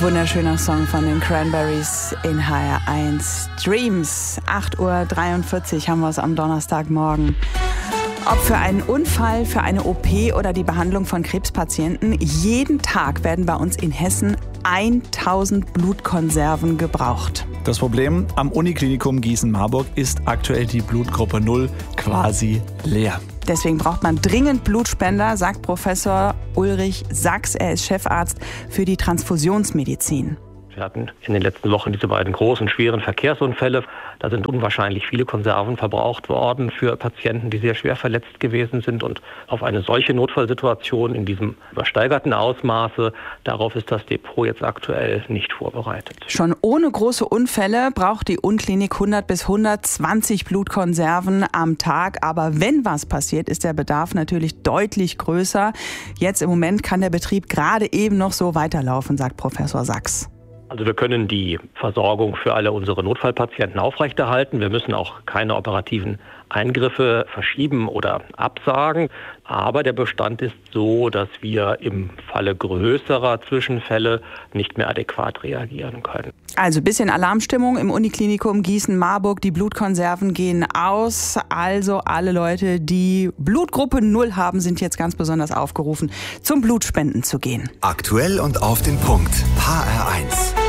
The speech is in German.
Wunderschöner Song von den Cranberries in HR1 Dreams. 8:43 Uhr haben wir es am Donnerstagmorgen. Ob für einen Unfall, für eine OP oder die Behandlung von Krebspatienten, jeden Tag werden bei uns in Hessen 1000 Blutkonserven gebraucht. Das Problem am Uniklinikum Gießen-Marburg ist aktuell die Blutgruppe 0 quasi leer. Deswegen braucht man dringend Blutspender, sagt Professor Ulrich Sachs. Er ist Chefarzt für die Transfusionsmedizin. Wir hatten in den letzten Wochen diese beiden großen, schweren Verkehrsunfälle. Da sind unwahrscheinlich viele Konserven verbraucht worden für Patienten, die sehr schwer verletzt gewesen sind. Und auf eine solche Notfallsituation in diesem übersteigerten Ausmaße, darauf ist das Depot jetzt aktuell nicht vorbereitet. Schon ohne große Unfälle braucht die Uniklinik 100 bis 120 Blutkonserven am Tag. Aber wenn was passiert, ist der Bedarf natürlich deutlich größer. Jetzt im Moment kann der Betrieb gerade eben noch so weiterlaufen, sagt Professor Sachs. Also wir können die Versorgung für alle unsere Notfallpatienten aufrechterhalten. Wir müssen auch keine operativen Eingriffe verschieben oder absagen. Aber der Bestand ist so, dass wir im Falle größerer Zwischenfälle nicht mehr adäquat reagieren können. Also bisschen Alarmstimmung im Uniklinikum Gießen-Marburg. Die Blutkonserven gehen aus. Also alle Leute, die Blutgruppe 0 haben, sind jetzt ganz besonders aufgerufen, zum Blutspenden zu gehen. Aktuell und auf den Punkt. HR1.